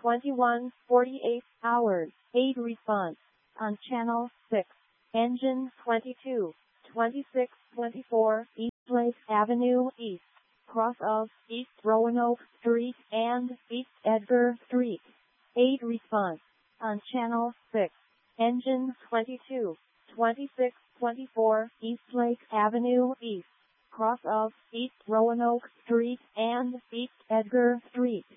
21:48 hours. 8 response on channel 6. Engine 22, 2624 Eastlake Avenue East, cross of East Roanoke Street and East Edgar Street. 8 response on channel 6. Engine 22, 2624 Eastlake Avenue East, cross of East Roanoke Street and East Edgar Street.